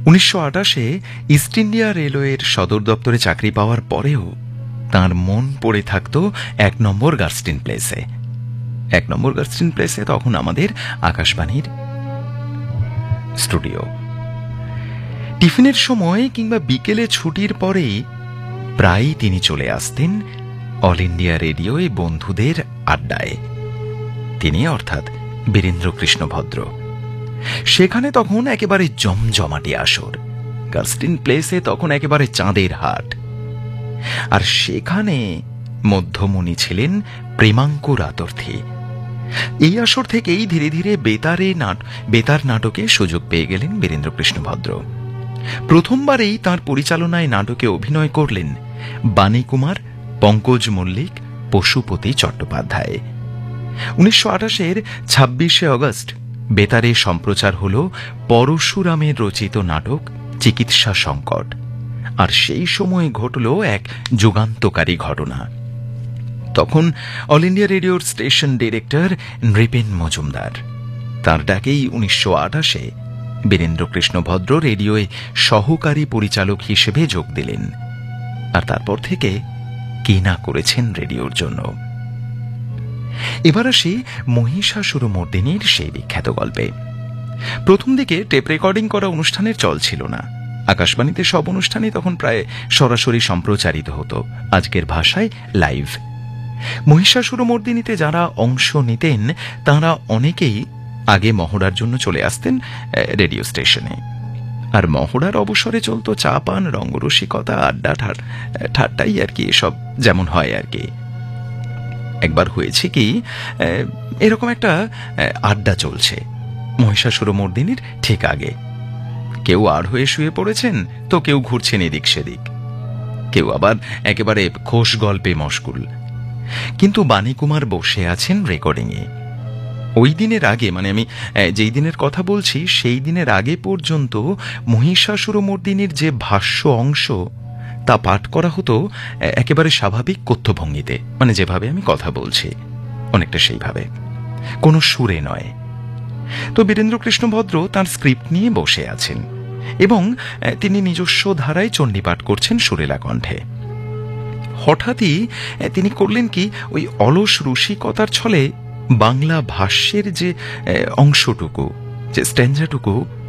1928-এ east India রেলওয়ের সদর দপ্তরে চাকরি পাওয়ার পরেও তাঁর মন পড়ে থাকত 1 নম্বর গার্স্টিন প্লেসে। 1 নম্বর গার্স্টিন প্লেসে তখন আমাদের আকাশবাণীর স্টুডিও। টিফিনের সময় কিংবা বিকেলে ছুটির পরেই প্রায়ই তিনি চলে আসতেন অল ইন্ডিয়া রেডিওয় বন্ধুদের আড্ডায়। তিনি অর্থাৎ বীরেন্দ্রকৃষ্ণ ভদ্র। সেখানে তখন একেবারে জমজমাটি আসর। গার্স্টিন প্লেসে তখন একেবারে চাঁদের হাট। আর সেখানে মধ্যমণি ছিলেন প্রেমাঙ্কুর আতর্থী। এই আসর থেকেই ধীরে ধীরে বেতার নাটকে সুযোগ পেয়ে গেলেন বীরেন্দ্রকৃষ্ণ ভদ্র। প্রথমবারেই তাঁর পরিচালনায় নাটকে অভিনয় করলেন বাণীকুমার, পঙ্কজ মল্লিক, পশুপতি চট্টোপাধ্যায়। 1928-এর 26শে অগস্ট বেতারে সম্প্রচার হল পরশুরামের রচিত নাটক চিকিৎসা সংকট। আর সেই সময় ঘটল এক যুগান্তকারী ঘটনা। তখন অল ইন্ডিয়া রেডিওর স্টেশন ডিরেক্টর নৃপেন মজুমদার। তাঁর ডাকেই 1928-এ বীরেন্দ্রকৃষ্ণ ভদ্র রেডিওয়ে সহকারী পরিচালক হিসেবে যোগ দিলেন। আর তারপর থেকে কি না করেছেন রেডিওর জন্য। এবার আসি মহিষাসুরমর্দিনীর সেই বিখ্যাত গল্পে। প্রথম দিকে টেপ রেকর্ডিং করা অনুষ্ঠানের চল ছিল না। আকাশবাণীতে সব অনুষ্ঠানই তখন প্রায় সরাসরি সম্প্রচারিত হতো, আজকের ভাষায় লাইভ। মহিষাসুরমর্দিনীতে যারা অংশ নিতেন তাঁরা অনেকেই আগে মহড়ার জন্য চলে আসতেন রেডিও স্টেশনে। আর মহড়ার অবসরে চলত চা পান, রঙ্গরসিকতা, আড্ডা ঠাট্টাই আর কি, এসব যেমন হয় আর কি। একবার হয়েছে কি, এরকম একটা আড্ডা চলছে মহিষাসুরমর্দিনীর ঠিক আগে। কেউ আড় হয়ে শুয়ে পড়েছেন, তো কেউ ঘুরছেন এদিক সেদিক, কেউ আবার একেবারে খোশ গল্পে মশগুল। কিন্তু বাণীকুমার বসে আছেন রেকর্ডিংয়ে। ওই দিনের আগে, মানে আমি যেই দিনের কথা বলছি সেই দিনের আগে পর্যন্ত মহিষাসুরমর্দিনীর যে ভাষ্য অংশ তা পাঠ করা হতো একেবারে স্বাভাবিক কথ্যভঙ্গিতে, মানে যেভাবে আমি কথা বলছি অনেকটা সেইভাবে, কোনো সুরে নয়। তো বীরেন্দ্রকৃষ্ণ ভদ্র তাঁর স্ক্রিপ্ট নিয়ে বসে আছেন এবং তিনি নিজস্ব ধারায় চণ্ডীপাঠ করছেন সুরেলা কণ্ঠে। হঠাৎই তিনি করলেন কি, ওই অলস রসিকতার ছলে বাংলা ভাষ্যের যে অংশটুকু, যে স্ট্যাঞ্জাটুকু